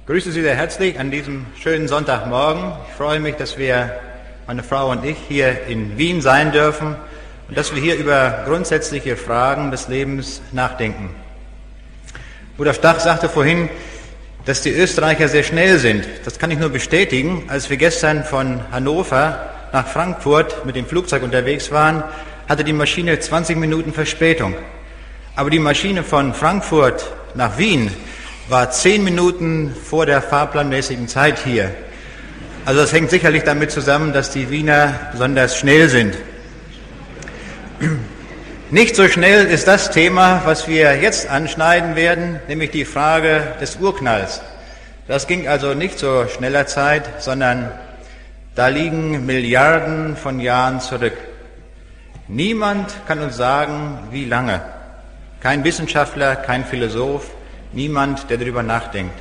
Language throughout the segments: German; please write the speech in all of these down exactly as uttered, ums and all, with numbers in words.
Ich grüße Sie sehr herzlich an diesem schönen Sonntagmorgen. Ich freue mich, dass wir, meine Frau und ich, hier in Wien sein dürfen und dass wir hier über grundsätzliche Fragen des Lebens nachdenken. Bruder Stach sagte vorhin, dass die Österreicher sehr schnell sind. Das kann ich nur bestätigen. Als wir gestern von Hannover nach Frankfurt mit dem Flugzeug unterwegs waren, hatte die Maschine zwanzig Minuten Verspätung. Aber die Maschine von Frankfurt nach Wien war zehn Minuten vor der fahrplanmäßigen Zeit hier. Also das hängt sicherlich damit zusammen, dass die Wiener besonders schnell sind. Nicht so schnell ist das Thema, was wir jetzt anschneiden werden, nämlich die Frage des Urknalls. Das ging also nicht zu schneller Zeit, sondern da liegen Milliarden von Jahren zurück. Niemand kann uns sagen, wie lange. Kein Wissenschaftler, kein Philosoph, niemand, der darüber nachdenkt.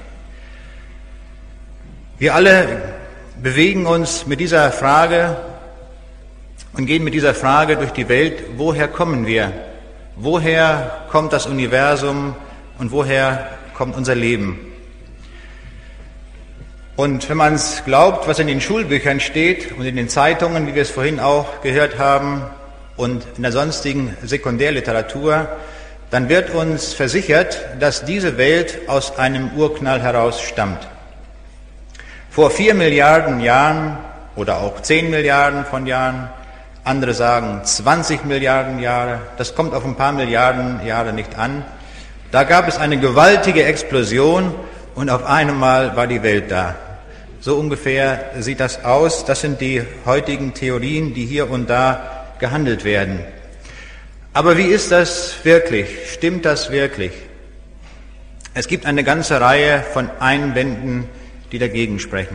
Wir alle bewegen uns mit dieser Frage und gehen mit dieser Frage durch die Welt, woher kommen wir? Woher kommt das Universum und woher kommt unser Leben? Und wenn man es glaubt, was in den Schulbüchern steht und in den Zeitungen, wie wir es vorhin auch gehört haben, und in der sonstigen Sekundärliteratur, dann wird uns versichert, dass diese Welt aus einem Urknall heraus stammt. Vor vier Milliarden Jahren oder auch zehn Milliarden von Jahren, andere sagen zwanzig Milliarden Jahre, das kommt auf ein paar Milliarden Jahre nicht an, da gab es eine gewaltige Explosion und auf einmal war die Welt da. So ungefähr sieht das aus. Das sind die heutigen Theorien, die hier und da gehandelt werden. Aber wie ist das wirklich? Stimmt das wirklich? Es gibt eine ganze Reihe von Einwänden, die dagegen sprechen.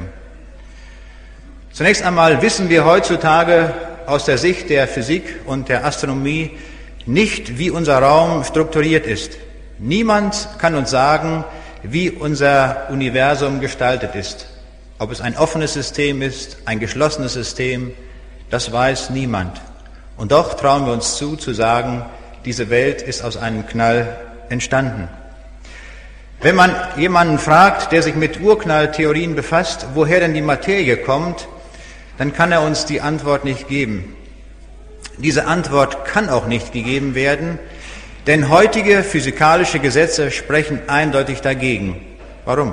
Zunächst einmal wissen wir heutzutage aus der Sicht der Physik und der Astronomie nicht, wie unser Raum strukturiert ist. Niemand kann uns sagen, wie unser Universum gestaltet ist. Ob es ein offenes System ist, ein geschlossenes System, das weiß niemand. Und doch trauen wir uns zu, zu sagen, diese Welt ist aus einem Knall entstanden. Wenn man jemanden fragt, der sich mit Urknalltheorien befasst, woher denn die Materie kommt, dann kann er uns die Antwort nicht geben. Diese Antwort kann auch nicht gegeben werden, denn heutige physikalische Gesetze sprechen eindeutig dagegen. Warum?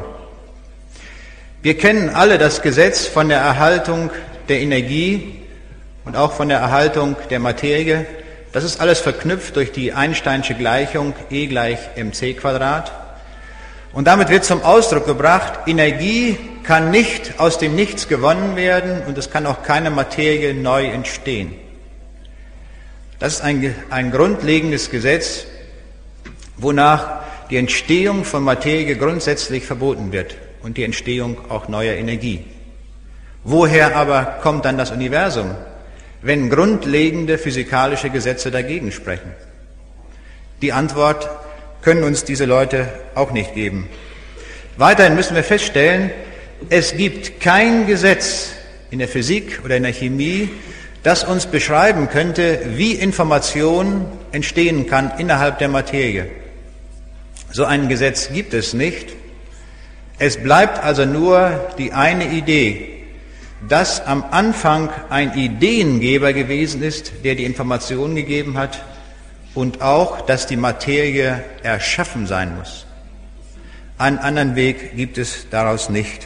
Wir kennen alle das Gesetz von der Erhaltung der Energie und auch von der Erhaltung der Materie. Das ist alles verknüpft durch die Einsteinsche Gleichung E gleich mc Quadrat. Und damit wird zum Ausdruck gebracht, Energie kann nicht aus dem Nichts gewonnen werden und es kann auch keine Materie neu entstehen. Das ist ein, ein grundlegendes Gesetz, wonach die Entstehung von Materie grundsätzlich verboten wird und die Entstehung auch neuer Energie. Woher aber kommt dann das Universum, wenn grundlegende physikalische Gesetze dagegen sprechen? Die Antwort können uns diese Leute auch nicht geben. Weiterhin müssen wir feststellen, es gibt kein Gesetz in der Physik oder in der Chemie, das uns beschreiben könnte, wie Information entstehen kann innerhalb der Materie. So ein Gesetz gibt es nicht. Es bleibt also nur die eine Idee, dass am Anfang ein Ideengeber gewesen ist, der die Information gegeben hat, und auch, dass die Materie erschaffen sein muss. Einen anderen Weg gibt es daraus nicht.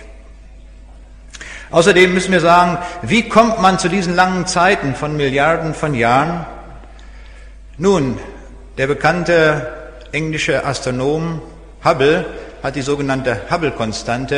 Außerdem müssen wir sagen, wie kommt man zu diesen langen Zeiten von Milliarden von Jahren? Nun, der bekannte englische Astronom Hubble hat die sogenannte Hubble-Konstante